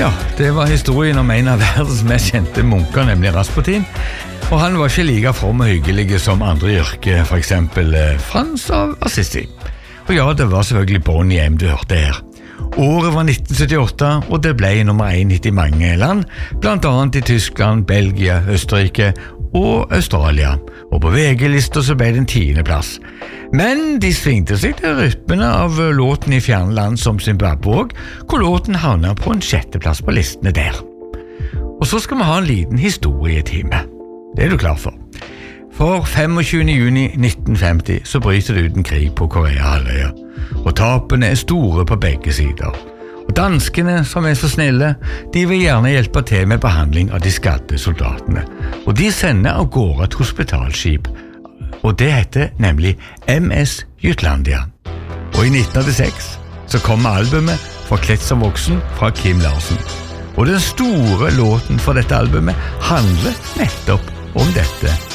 Ja, det var historien om en av verdens mest kjente munker, nemlig Rasputin. Og han var ikke like from og hyggelig som andre yrker, for eksempel Frans av Assisi. Og ja, det var selvfølgelig Bonnie M du hørte her. Året var 1978, og det ble nummer 1 hit i mange land, blant annet i Tyskland, Belgia, Østerrike og Australia. Og på VG-lister så ble det en 10. plass. Men de svingte seg til rytmene av låten i fjerne land som Zimbabwe, hvor låten havnet på en 6. plass på listene der. Og så skal vi ha en liten historietime. Det er du klar for. For 25. juni 1950 så bryter det ut en krig på Korea-halvøya, og tapene er store på begge sider. Og danskene, som er så snille, de vil gjerne hjelpe til med behandling av de skadde soldatene, og de sender av gårde et hospitalskip, og det heter nemlig MS Jutlandia. Og i 1986 så kommer albumet Forkledd som voksen fra Kim Larsen. Og den store låten for dette albumet handler nettopp om dette